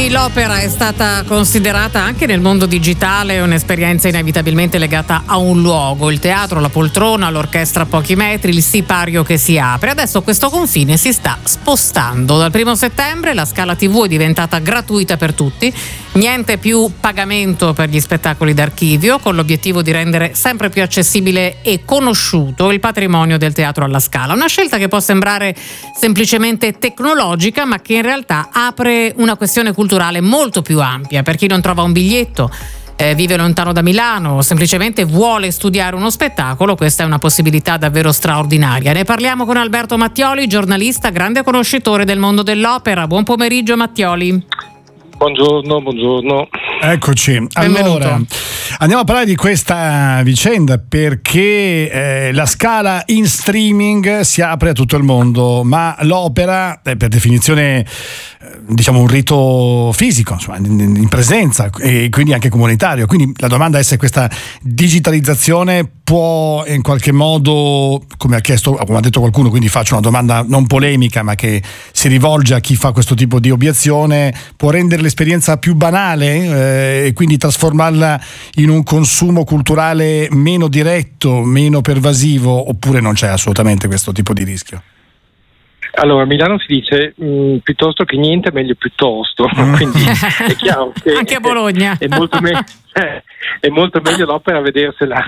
anni l'opera è stata considerata anche nel mondo digitale un'esperienza inevitabilmente legata a un luogo, il teatro, la poltrona, l'orchestra a pochi metri, il sipario che si apre. Adesso questo confine si sta spostando. Dal 1 settembre la Scala TV è diventata gratuita per tutti, niente più pagamento per gli spettacoli d'archivio, con l'obiettivo di rendere sempre più accessibile e conosciuto il patrimonio del teatro alla Scala. Una scelta che può sembrare semplicemente tecnologica, ma che in realtà apre una questione culturale molto più ampia per chi non trova un biglietto, vive lontano da Milano o semplicemente vuole studiare uno spettacolo. Questa è una possibilità davvero straordinaria. Ne parliamo con Alberto Mattioli, giornalista, grande conoscitore del mondo dell'opera. Buon pomeriggio Mattioli. Buongiorno. Eccoci. Benvenuto. Allora, andiamo a parlare di questa vicenda perché la Scala in streaming si apre a tutto il mondo, ma l'opera è per definizione diciamo un rito fisico, insomma, in presenza e quindi anche comunitario. Quindi la domanda è se questa digitalizzazione può in qualche modo, come ha detto qualcuno, quindi faccio una domanda non polemica ma che si rivolge a chi fa questo tipo di obiezione, può rendere l'esperienza più banale e quindi trasformarla in un consumo culturale meno diretto, meno pervasivo, oppure non c'è assolutamente questo tipo di rischio? Allora, a Milano si dice piuttosto che niente, meglio piuttosto. Quindi è chiaro che anche a Bologna è molto meglio l'opera vedersela